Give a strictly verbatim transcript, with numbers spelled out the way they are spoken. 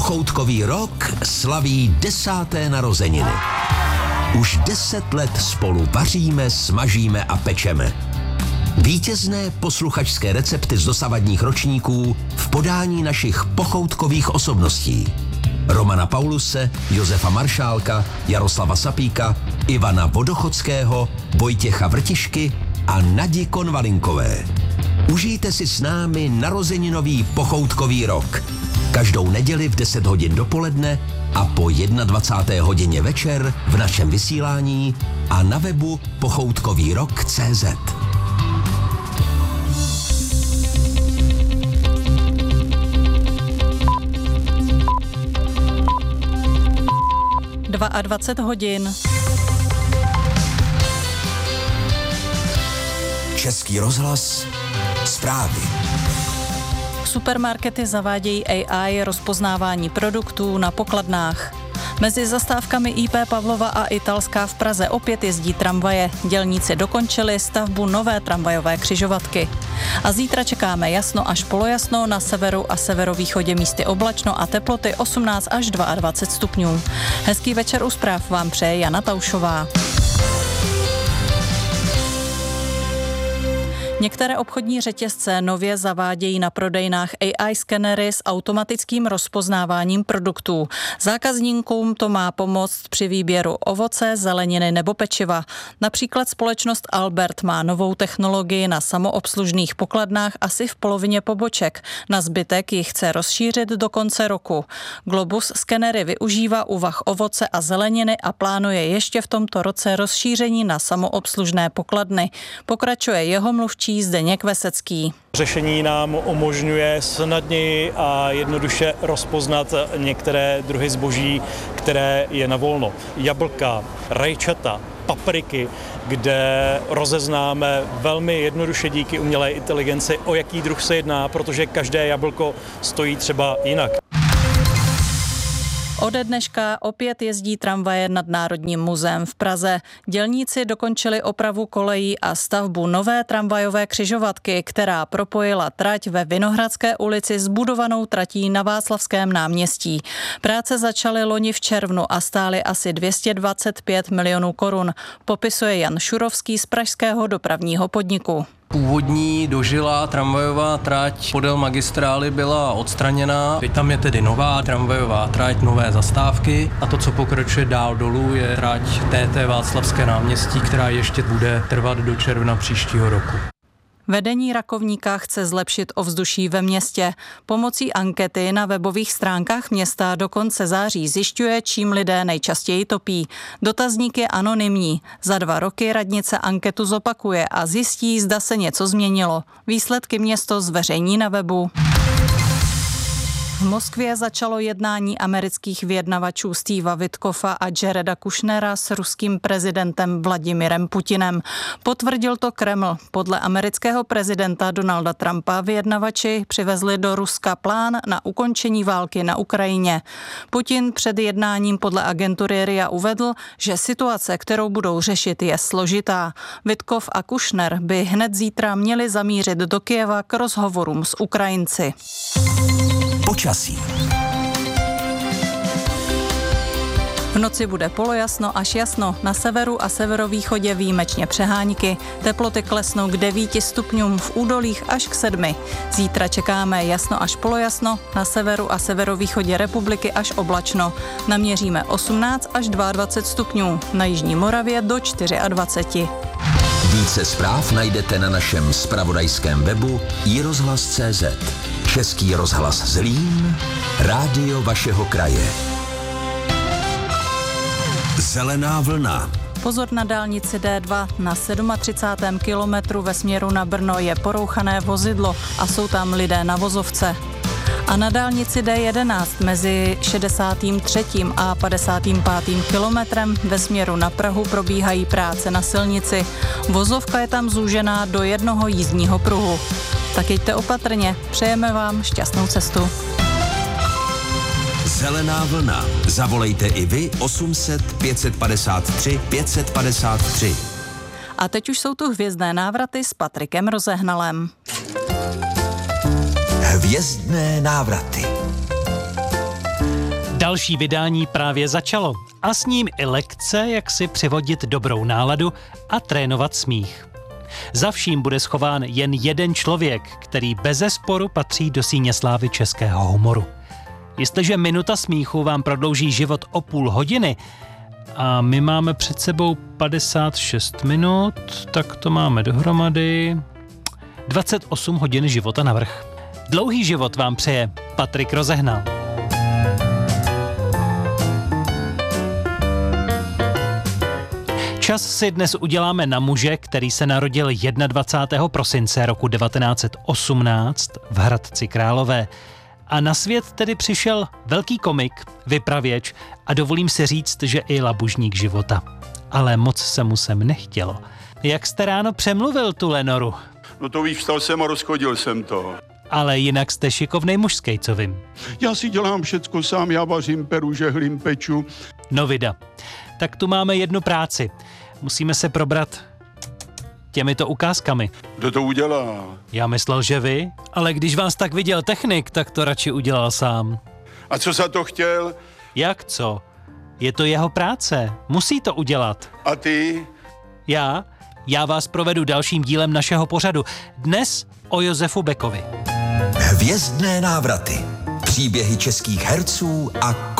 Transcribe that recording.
Pochoutkový rok slaví desáté narozeniny. Už deset let spolu vaříme, smažíme a pečeme. Vítězné posluchačské recepty z dosavadních ročníků v podání našich pochoutkových osobností. Romana Pauluse, Josefa Maršálka, Jaroslava Sapíka, Ivana Vodochodského, Vojtěcha Vrtišky a Nadi Konvalinkové. Užijte si s námi narozeninový pochoutkový rok. Každou neděli v deset hodin dopoledne a po dvacáté jedné hodině večer v našem vysílání a na webu pochoutkový rok tečka cé zet. dvacet dva hodin. Český rozhlas, zprávy. Supermarkety zavádějí á í rozpoznávání produktů na pokladnách. Mezi zastávkami í pé Pavlova a Italská v Praze opět jezdí tramvaje. Dělníci dokončili stavbu nové tramvajové křižovatky. A zítra čekáme jasno až polojasno, na severu a severovýchodě místy oblačno a teploty osmnáct až dvacet dva stupňů. Hezký večer u zpráv vám přeje Jana Taušová. Některé obchodní řetězce nově zavádějí na prodejnách á í skenery s automatickým rozpoznáváním produktů. Zákazníkům to má pomoct při výběru ovoce, zeleniny nebo pečiva. Například společnost Albert má novou technologii na samoobslužných pokladnách asi v polovině poboček. Na zbytek ji chce rozšířit do konce roku. Globus skenery využívá u vah ovoce a zeleniny a plánuje ještě v tomto roce rozšíření na samoobslužné pokladny. Pokračuje jeho mluvčí Zdeněk Vesecký. Řešení nám umožňuje snadněji a jednoduše rozpoznat některé druhy zboží, které je na volno. Jablka, rajčata, papriky, kde rozeznáme velmi jednoduše díky umělé inteligenci, o jaký druh se jedná, protože každé jablko stojí třeba jinak. Ode dneška opět jezdí tramvaje nad Národním muzeem v Praze. Dělníci dokončili opravu kolejí a stavbu nové tramvajové křižovatky, která propojila trať ve Vinohradské ulici s budovanou tratí na Václavském náměstí. Práce začaly loni v červnu a stály asi dvě stě dvacet pět milionů korun, popisuje Jan Šurovský z pražského dopravního podniku. Původní dožilá tramvajová trať podél magistrály byla odstraněna. Teď tam je tedy nová tramvajová trať, nové zastávky a to, co pokračuje dál dolů, je trať té té Václavské náměstí, která ještě bude trvat do června příštího roku. Vedení Rakovníka chce zlepšit ovzduší ve městě. Pomocí ankety na webových stránkách města do konce září zjišťuje, čím lidé nejčastěji topí. Dotazník je anonymní. Za dva roky radnice anketu zopakuje a zjistí, zda se něco změnilo. Výsledky město zveřejní na webu. V Moskvě začalo jednání amerických vyjednavačů Steva Witkoffa a Jareda Kushnera s ruským prezidentem Vladimirem Putinem. Potvrdil to Kreml. Podle amerického prezidenta Donalda Trumpa vyjednavači přivezli do Ruska plán na ukončení války na Ukrajině. Putin před jednáním podle agentury R I A uvedl, že situace, kterou budou řešit, je složitá. Witkov a Kushner by hned zítra měli zamířit do Kyjeva k rozhovorům s Ukrajinci. Počasí. V noci bude polojasno až jasno, na severu a severovýchodě výjimečně přehánky. Teploty klesnou k devíti stupňům, v údolích až k sedmi. Zítra čekáme jasno až polojasno, na severu a severovýchodě republiky až oblačno. Naměříme osmnáct až dvacet dva stupňů, na jižní Moravě do dvacet čtyři. Více zpráv najdete na našem zpravodajském webu i rozhlas tečka cé zet. Český rozhlas Zlín, rádio vašeho kraje. Zelená vlna. Pozor na dálnici D dva. Na třicátém sedmém kilometru ve směru na Brno je porouchané vozidlo a jsou tam lidé na vozovce. A na dálnici D jedenáct mezi šedesátým třetím a padesátým pátým kilometrem ve směru na Prahu probíhají práce na silnici. Vozovka je tam zúžená do jednoho jízdního pruhu. Tak jeďte opatrně, přejeme vám šťastnou cestu. Zelená vlna. Zavolejte i vy osm set pět padesát tři pět padesát tři. A teď už jsou tu hvězdné návraty s Patrikem Rozehnalem. Hvězdné návraty. Další vydání právě začalo a s ním i lekce, jak si přivodit dobrou náladu a trénovat smích. Za vším bude schován jen jeden člověk, který bezesporu patří do síně slávy českého humoru. Jestliže minuta smíchu vám prodlouží život o půl hodiny a my máme před sebou padesát šest minut, tak to máme dohromady dvacet osm hodin života navrch. Dlouhý život vám přeje Patrik Rozehnal. Čas si dnes uděláme na muže, který se narodil dvacátého prvního prosince roku devatenáct set osmnáct v Hradci Králové. A na svět tedy přišel velký komik, vypravěč a dovolím si říct, že i labužník života. Ale moc se mu sem nechtělo. Jak jste ráno přemluvil tu Lenoru? No to víš, vstal jsem a rozchodil jsem to. Ale jinak jste šikovnej muž s kejcovým. Já si dělám všecko sám, já vařím, peru, žehlím, peču. No vida. Tak tu máme jednu práci. Musíme se probrat těmito ukázkami. Kdo to udělá? Já myslel, že vy, ale když vás tak viděl technik, tak to radši udělal sám. A co za to chtěl? Jak co? Je to jeho práce. Musí to udělat. A ty? Já? Já vás provedu dalším dílem našeho pořadu. Dnes o Josefu Bekovi. Hvězdné návraty. Příběhy českých herců a